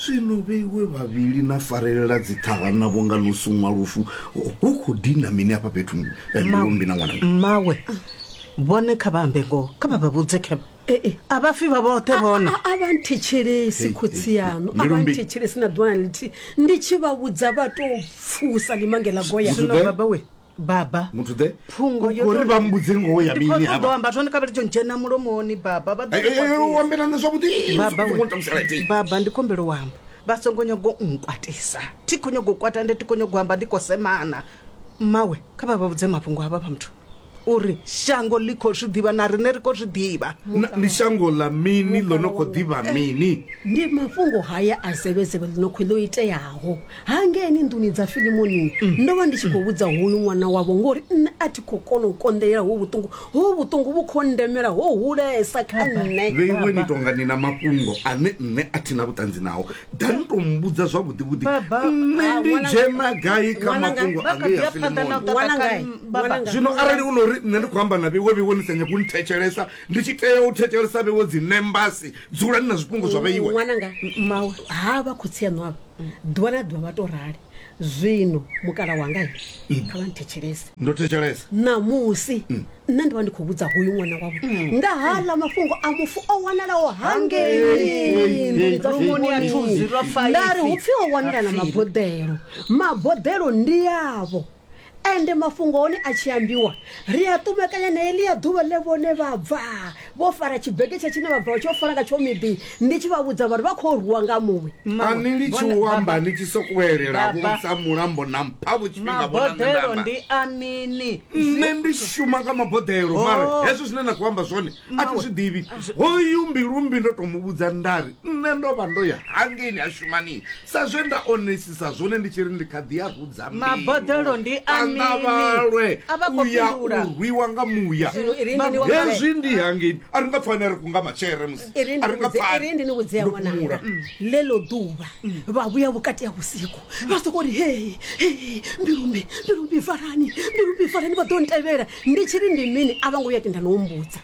Zwino veiwe vavili na farelela dzithara na vonga lusumwa lufu hu khou dina mini apa fhethu Mirumbi na ṅwana mawe vhone kha vha ambe ngo kha vha vhudze kha abafi vha vhoṱhe vhona abanthetshelesi khotsi yano abanthetshelesi na ḓwana lithi ndi tshi vha vhudza vha tou pfusa limangela goya zwino baba we baba muthu de phungo yo uri vha mbudze ngo ya mini aba amba zwone kha vha ḽi dzhena mulomoni baba vha ḓo ambelana zwavhuḓi baba ndi khombelo wamba vha songo nyago nkwatisa thi khonyo go kwata ndi thi khonyo go amba ndi ko semana mawe kha vha vhudze mafhungo ava pa muthu uri shango liko zwiḓivha na rine ri ko zwiḓivha ndi shango la mini ḽo no khou ḓivha mini ndi mafhungo haya a sevhesevhe ḽi no khou ḽo iteaho hangeni nduni dza filimoni ndo vha ndi tshi khou vhudza hoyu ṅwana wavho ngori nne a thi khou kona u konḓelela hu vhuṱungu vhu khou ndemela ho hulesa kha nne veiwe ni tonga ni na mafhungo ane nne a thi na vhuṱanzi naho da ni tou mbudza zwavhuḓivhuḓi nne ndi dzhena gai kha mafhungo ange ya filimoni zwino arali u no nne ndi khou amba na veiwe ni sanya ku nthetshelesa ndi tshi tea u thetshelesa veiwe dzi nembasi dzulani na zwifhungo zwa veiwe ṅwananga mawe havha khotsi yanu ava ḓuvha na ḓuvha vha tou rali zwino mukala wanga kha vha nthetshelese ndo thetshelesa namusi nne ndi vha ndi khou vhudza hoyu ṅwana wavho nga haḽa mafhungo a mufu o wanalaho hangei ndari hu pfi o wanala na maboḓelo ndi yavo ende mafhungo one a tshi ambiwa ri a ṱumekanya naye ḽi a ḓuvha ḽe vhone vha bva vho fara tshibege tsha tshine vha bva tsho fara nga tsho miḓi ndi tshi vha vhudza vhari vha khou rwiwa nga muwe ani li tshi u amba ni tshi sokuelela vhusa mulambo na mphavho tshifhinga maboḓelo ndi a mini nne ndi shuma nga maboḓelo mara hezwo zwine na khou amba zwone a thi zwi ḓivhi hoyu Mirumbi ndo tou muvhudza ndari nne ndo vha ndo ya hangeni a shumani sa zwe nda onesisa zwone ndi tshi ri ndi kha ḓi ya rudza maboḓelo ndi a ngavalwe uya urwiwa nga muya hezwi ndi hangeni a ri nga pfani ri ku nga machere musi a ri nga pfani ndi ni vhudzea ṅwananga lelo ḓuvha vha vhuya vhukati ya vhusiku vha soko ri hey Mirumbi farani vha ḓo ntevhela ndi tshiri ndi mini a vha ngo ya tenda no mbudza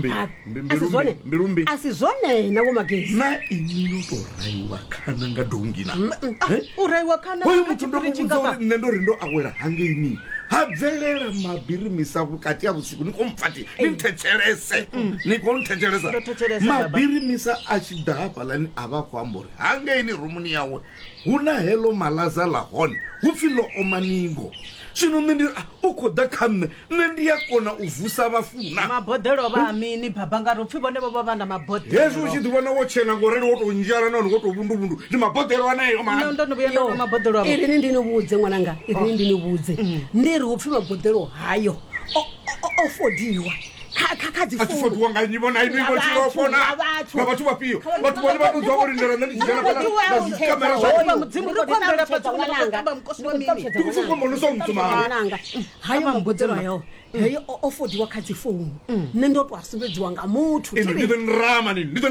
Mirumbi a si zwone na vho magezi na inino to raiwa khana nga dongina u raiwa khana hoyu muthu ndo muvhudza uri nne ndo ri ndo awela hangeni ha bvelela mabirimisa vhukati ya vhusiku ni khou mpfati ni nthetshelese ni khou nthetshelesa mabirimisa a tshi ḓa hafhaḽani a vha khou amba uri hangeini rumuni yawe hu na heḽo malaza ḽa hone hu pfi ḽo oma ningo zwino nne ndi u khou ḓa kha nne ndi ya kona u vusa vhafuna maboḓelo vha mini baba nga ri pfi vhone vho vha na maboḓelo hezwi u tshi ḓivhona wo tshena ngoreli wo tou ndzhara nahone wo tou vunduvundu ndi maboḓelo aneyo ndo no vhuya ndo maboḓelo avho irini ndi ni vhudze ṅwananga irini ndi ni vhudze ndi ri hu pfi maboḓelo hayo o fodiwa khadzifuwa nga nyi vona ino ivo tshirofona na vhathu vhafhio vhathu vhone vha ṱoḓa uri ndera nṋe ndi tshi dzhena na kamera zwa mudzimu ri khombela fhethu ṅwananga mkosi wa mini ndi kufunga mbono so mtsumanga hayo maboḓelo ayo heyo o fodiwa kha dzifounu nne ndo to asumbedziwa nga muthu ndi ḓo nirama ni ndi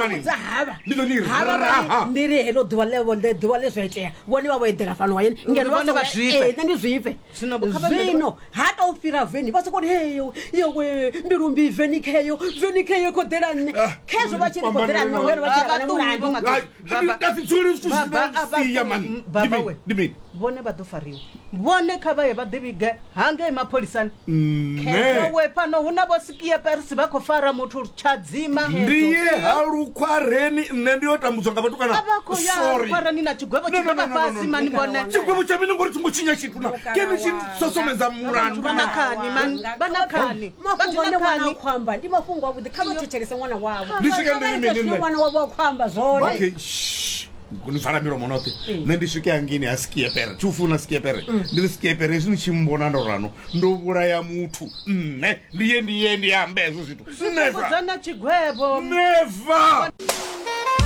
ḓo ni raha ndi ri heḽo ḓuvha le zwa itea vhone vha vho eḓela fano hayeni ngeno vhone vha zwifhe ndi zwifhe zwino ha tou fhira veni vha soko ri heyo yowe Mirumbi venikheyo khou ḓela nne khezwo vha tshi khou ḓela nne ngeno vha tshi kana mulandu baba we vhone vha ḓo fariwa vhone kha vha ye vha ḓivhige hangei mapholisani khetho we fhano hu na vho sikiyeperisi vha khou fara muthu tshadzima ndi ye halukhwareni nne ndi yo tambudzwa nga vhatukana sorry na tshigwevho tshikaba fasi mani vhone tshigwevho tsha mini ngori tshi ngo tshinya tshithu na keni tshi sosomedza mulandu bana khani wana khwamba ndi mafhungo avhuḓi kha vha thetshelese ṅwana wavho ndi swika ndi mini nne ṅwana wavho khwamba zwone okay kunivala milomo note nne ndi swike hangini ha skiepere tshufuna skiepere ndi skiepere zwi tshi mbona ndo rano ndo vhulaya muthu nne ndi ye ndi ambe ezwo zwithu never